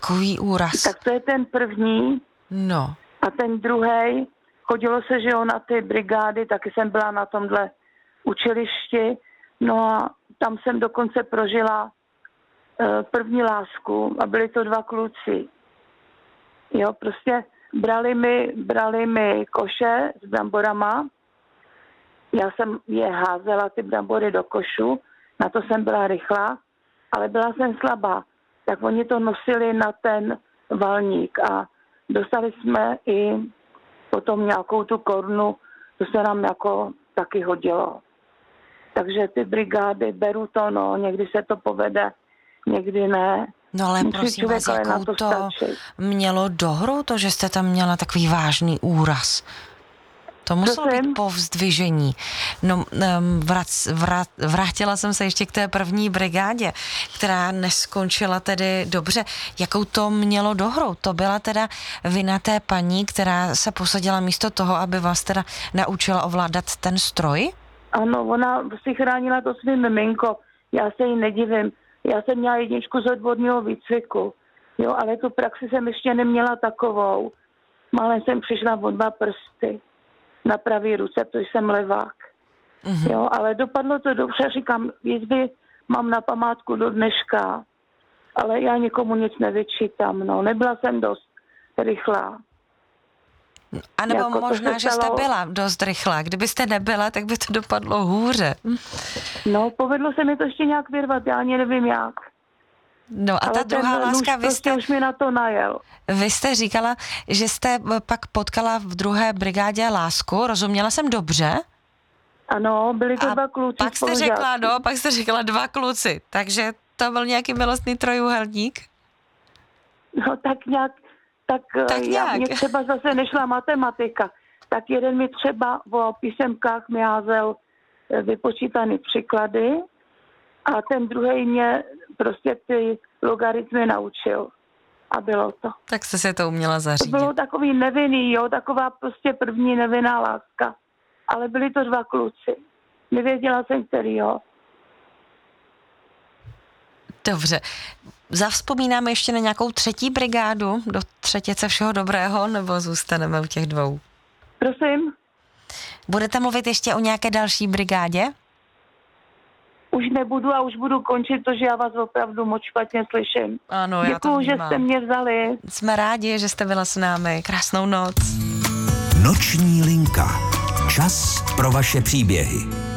Takový úraz. Tak to je ten první. No. A ten druhý, chodilo se, že jo, na ty brigády, taky jsem byla na tomhle učilišti. No a tam jsem dokonce prožila první lásku a byli to 2 kluci. Jo, prostě brali mi koše s bramborama. Já jsem je házela, ty brambory, do košu. Na to jsem byla rychlá, ale byla jsem slabá. Tak oni to nosili na ten valník a dostali jsme i potom nějakou tu korunu, to se nám jako taky hodilo. Takže ty brigády, beru to, no, někdy se to povede, někdy ne. No ale prosím vás, jakou to mělo dohru, to, že jste tam měla takový vážný úraz? To muselo být povzdvižení. No, vrátila jsem se ještě k té první brigádě, která neskončila tedy dobře. Jakou to mělo dohru? To byla teda vina té paní, která se posadila místo toho, aby vás teda naučila ovládat ten stroj? Ano, ona si chránila to svým miminko. Já se jí nedivím. Já jsem měla 1 z odborného výcviku. Jo, ale tu praxi jsem ještě neměla takovou. Málem jsem přišla o 2 prsty na pravý ruce, protože jsem levák. Mm-hmm. Jo, ale dopadlo to dobře, říkám, jizby mám na památku do dneška, ale já nikomu nic nevyčítám, no. Nebyla jsem dost rychlá. A nebo jako možná, že jste byla dost rychlá. Kdybyste nebyla, tak by to dopadlo hůře. No, povedlo se mi to ještě nějak vyrvat, já ani nevím jak. No a ta druhá láska, už mi na to najel. Vy jste říkala, že jste pak potkala v 2. brigádě lásku, rozuměla jsem dobře? Ano, byli to 2 kluci. Pak jste řekla 2 kluci, takže to byl nějaký milostný trojúhelník? No tak nějak. Mně třeba zase nešla matematika, tak jeden mi třeba o písemkách mi házel vypočítaný příklady a ten druhý mě prostě ty logaritmy naučil. A bylo to. Tak jste se to uměla zařídit. To bylo takový nevinný, jo, taková prostě první nevinná láska. Ale byli to 2 kluci. Nevěděla jsem, který, jo. Dobře. Zavzpomínáme ještě na nějakou 3. brigádu do 3. všeho dobrého, nebo zůstaneme u těch 2? Prosím? Budete mluvit ještě o nějaké další brigádě? Už nebudu a už budu končit, protože já vás opravdu moc špatně slyším. Ano, děkuju, já to vnímám. Že jste mě vzali. Jsme rádi, že jste byla s námi. Krásnou noc. Noční linka. Čas pro vaše příběhy.